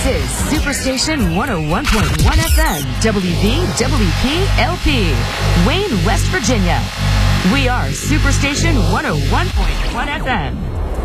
is Superstation 101.1 FM, WVWP-LP, Wayne, West Virginia. We are Superstation 101.1 FM.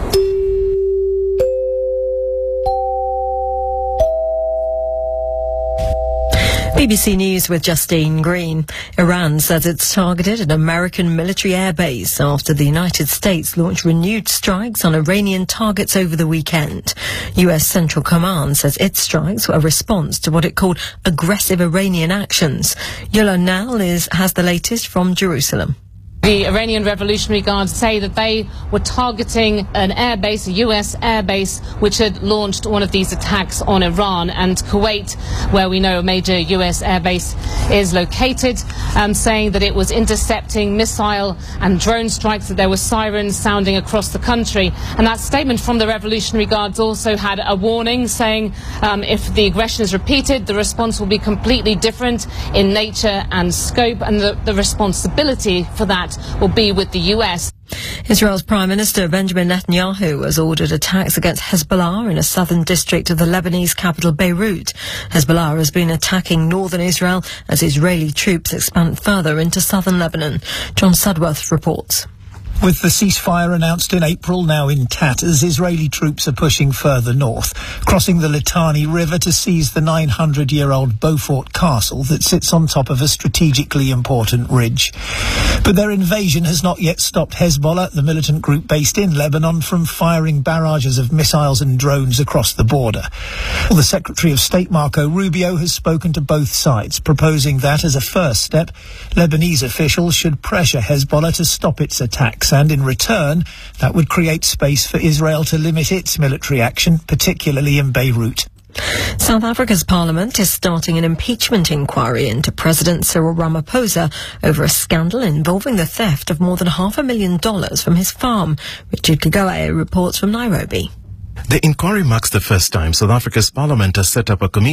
BBC News with Justine Green. Iran says it's targeted an American military airbase after the United States launched renewed strikes on Iranian targets over the weekend. US Central Command says its strikes were a response to what it called aggressive Iranian actions. Yola Nal has the latest from Jerusalem. The Iranian Revolutionary Guard say that they were targeting an airbase, a US airbase, which had launched one of these attacks on Iran, and Kuwait, where we know a major US airbase is located, saying that it was intercepting missile and drone strikes, that there were sirens sounding across the country. And that statement from the Revolutionary Guards also had a warning saying if the aggression is repeated, the response will be completely different in nature and scope, and the responsibility for that will be with the US. Israel's Prime Minister Benjamin Netanyahu has ordered attacks against Hezbollah in a southern district of the Lebanese capital Beirut. Hezbollah has been attacking northern Israel as Israeli troops expand further into southern Lebanon. John Sudworth reports. With the ceasefire announced in April now in tatters, Israeli troops are pushing further north, crossing the Litani River to seize the 900-year-old Beaufort Castle that sits on top of a strategically important ridge. But their invasion has not yet stopped Hezbollah, the militant group based in Lebanon, from firing barrages of missiles and drones across the border. Well, the Secretary of State Marco Rubio has spoken to both sides, proposing that as a first step, Lebanese officials should pressure Hezbollah to stop its attacks, and in return, that would create space for Israel to limit its military action, particularly in Beirut. South Africa's parliament is starting an impeachment inquiry into President Cyril Ramaphosa over a scandal involving the theft of more than $500,000 from his farm. Richard Kagawa reports from Nairobi. The inquiry marks the first time South Africa's parliament has set up a committee